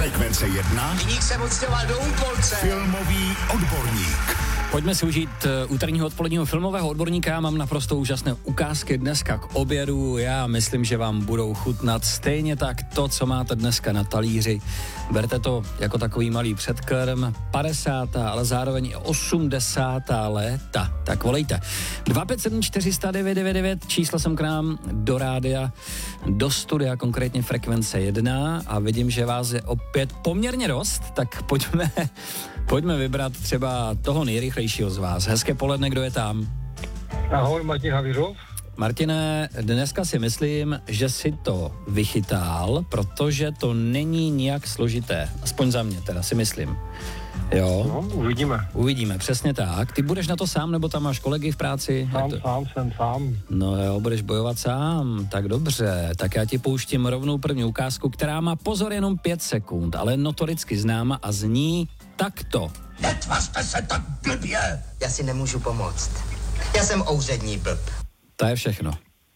Frekvence 1. Viník se odstěhoval do Úpolce. Filmový odborník. Pojďme si užít úterního odpoledního filmového odborníka. Mám naprosto úžasné ukázky dneska k obědu. Já myslím, že vám budou chutnat stejně tak to, co máte dneska na talíři. Berte to jako takový malý předkrm. 50. ale zároveň i 80. léta. Tak volejte. 257 400 999, číslo jsem k nám do rádia, do studia, konkrétně Frekvence 1 a vidím, že vás je opět poměrně dost, tak pojďme vybrat třeba toho nejrychlejšího z vás. Hezké poledne, kdo je tam? Ahoj, Martin Havířov. Martine, dneska si myslím, že si to vychytal, protože to není nijak složité. Aspoň za mě teda si myslím. Jo? No, uvidíme. Uvidíme, přesně tak. Ty budeš na to sám, nebo tam máš kolegy v práci? Jsem sám. No jo, budeš bojovat sám, tak dobře. Tak já ti pouštím rovnou první ukázku, která má pozor jenom 5 sekund, ale notoricky známa a zní takto. Netvařte se tak blbě. Já si nemůžu pomoct. Já jsem ouřední blb. To je všechno.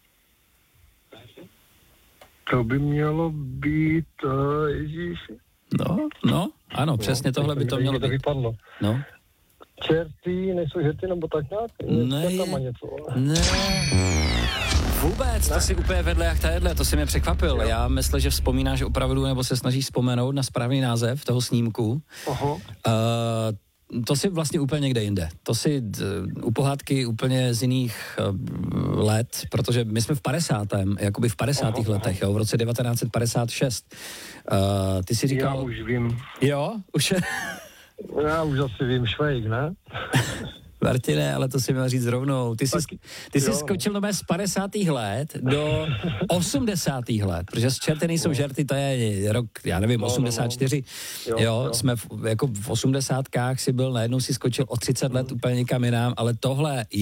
To by mělo být, Ježíš. No, ano, přesně tohle by to mělo být. To vypadlo. No. Čertí, nejsou žerty nebo tak nějak? Ne. Vůbec, to si úplně vedle jak tajedle, to si mě překvapil. Jo. Já myslím, že vzpomínáš opravdu, nebo se snažíš vzpomenout na správný název toho snímku. Aha. To si vlastně úplně někde jinde. To si u pohádky úplně z jiných let, protože my jsme v 50. letech, jo, v roce 1956. Ty si říkal... Já už vím. Jo? Už je... Já už asi vím, Švejk, ne? Martine, ale to si měl říct rovnou. Ty jsi skočil nové z 50. let do 80. let, protože z čerty nejsou žerty, to je rok, já nevím, 84. Jo, jsme jako v 80kách si byl, najednou si skočil o 30 let úplně někam jinam, ale tohle